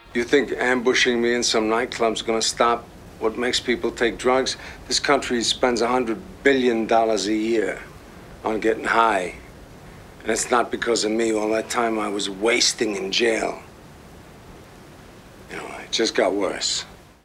You think ambushing me in some nightclub's gonna stop what makes people take drugs? This country spends $100 billion a year on getting high. And it's not because of me. All that time I was wasting in jail. You know, it just got worse.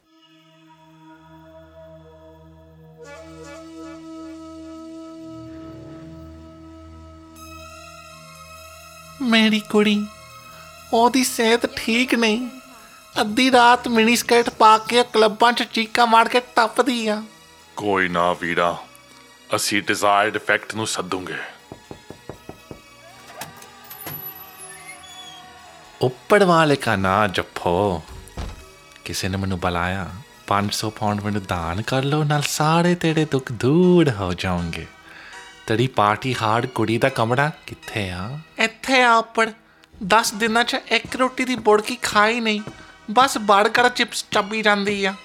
ਮੇਰੀ ਕੁੜੀ ਉਹਦੀ ਸਿਹਤ ਠੀਕ ਨਹੀਂ ਅੱਧੀ ਰਾਤ mini skirt ਪਾ ਕੇ ਕਲੱਬਾਂ 'ਚ ਚੀਕਾਂ ਮਾਰ ਕੇ ਟੱਪਦੀ ਆ ਕੋਈ ਨਾ ਵੀਰਾ ਅਸੀਂ ਡਿਜ਼ਾਇਰਡ ਇਫੈਕਟ ਨੂੰ ਸੱਦੂਗੇ ਉੱਪਰ ਵਾਲੇ ਕਾ ਨਾ ਜੱਫੋ ਕਿਸੇ ਨੇ ਮੈਨੂੰ ਬੁਲਾਇਆ 500 ਪਾਉਂਡ ਮੈਨੂੰ ਦਾਨ ਕਰ ਲਓ ਨਾਲ ਸਾਰੇ ਤੇਰੇ ਦੁੱਖ ਦੂਰ ਹੋ ਜਾਣਗੇ ਤੇਰੀ ਪਾਰਟੀ ਹਾਰਡ ਕੁੜੀ ਦਾ ਕਮਰਾ ਕਿੱਥੇ ਆ ਇੱਥੇ ਆ ਉੱਪਰ 10 ਦਿਨਾਂ 'ਚ ਇੱਕ ਰੋਟੀ ਦੀ ਬੁੜਕੀ ਖਾਈ ਨਹੀਂ ਬਸ ਬਰਗਰ ਚਿਪਸ ਚੱਬੀ ਜਾਂਦੀ ਆ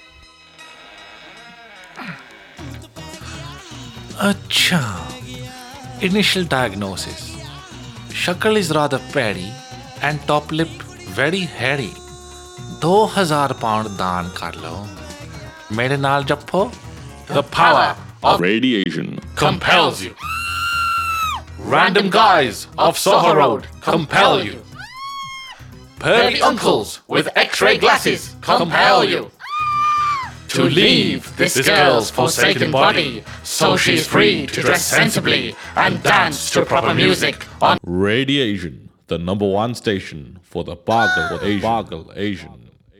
ਅੱਛਾ ਇਨੀਸ਼ੀਅਲ ਡਾਇਗਨੋਸਿਸ ਸ਼ਕਲ ਇਜ਼ ਰਾਦਰ ਪੈਰੀ and top lip very Harry 2000 pound ਦਾਨ ਕਰ ਲਓ ਮੇਰੇ ਨਾਲ ਜੱਫੋ The power of radiation compels you. Random guys of Soho Road compel you. Pervy uncles with X-ray glasses compel you. To leave this girl's forsaken body so she's free to dress sensibly and dance to proper music on Radiation, the #1 station for the Bargle Asian.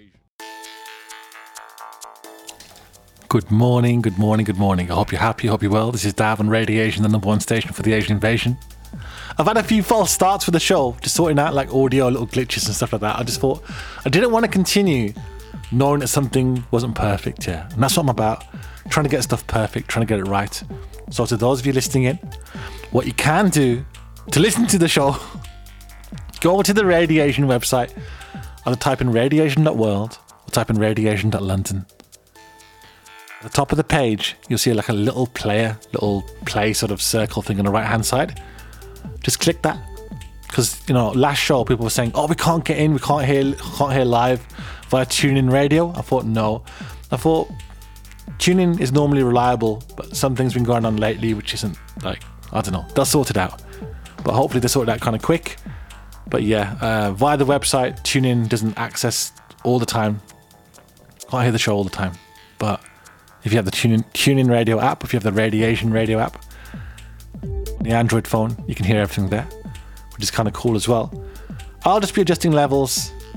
Good morning. I hope you're happy, hope you're well. This is Dav on Radiation, the #1 station for the Asian invasion. I've had a few false starts for the show, just sorting out like audio, little glitches and stuff like that. I just thought, I didn't want to continue knowing that something wasn't perfect, yeah. And that's what I'm about, trying to get stuff perfect, trying to get it right. So to those of you listening in, what you can do to listen to the show, go over to the Radiation website, either type in radiation.world or type in radiation.london. At the top of the page, you'll see like a little play sort of circle thing on the right-hand side. Just click that. Because, you know, last show people were saying, oh, we can't get in, we can't hear live via TuneIn Radio. I thought, no. I thought TuneIn is normally reliable, but something's been going on lately which isn't, like, I don't know. They'll sort it out. But hopefully they sort it out kind of quick. But yeah, via the website, TuneIn doesn't access all the time. Can't hear the show all the time. But if you have the TuneIn Radio app, if you have the Radiation Radio app, the Android phone, you can hear everything there, which is kind of cool as well. I'll just be adjusting levels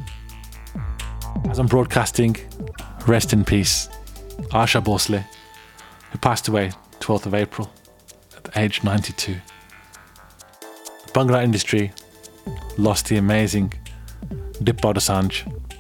as I'm broadcasting. Rest in peace, Asha Bhosle, who passed away 12th of April at the age 92. The Bangla industry lost the amazing Dippa Dosanjh,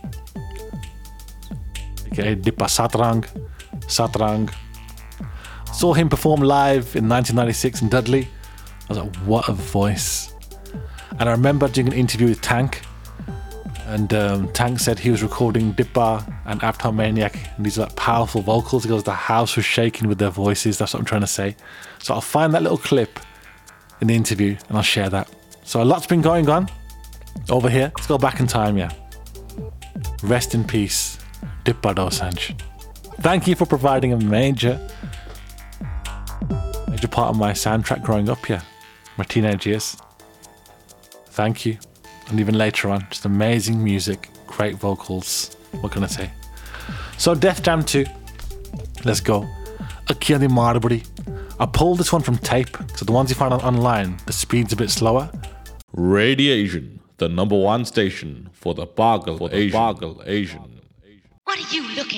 aka Dippa Satrang. Saw him perform live in 1996 in Dudley. I was like, what a voice. And I remember doing an interview with Tank, and Tank said he was recording Dippa and Uptown Maniac, and these are like powerful vocals. He goes, the house was shaking with their voices. That's what I'm trying to say. So I'll find that little clip in the interview and I'll share that. So a lot's been going on over here. Let's go back in time, yeah. Rest in peace, Dippa Dosanjh. Thank you for providing a major part of my soundtrack growing up, yeah. My teenage years. Thank you. And even later on, just amazing music, great vocals. What can I say? So Def Jam 2. Let's go. Akhiyan Di Marbudi. I pulled this one from tape, so the ones you find online, the speed's a bit slower. Radiation, the #1 station for the Bargle Asian. What are you looking